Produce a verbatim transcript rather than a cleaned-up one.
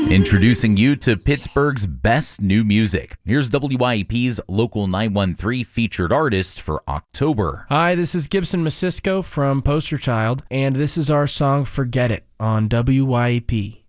Introducing you to Pittsburgh's best new music. Here's W I E P's Local nine one three featured artist for October. Hi, this is Gibson Masisco from Poster Child, and this is our song Forget It on W I E P.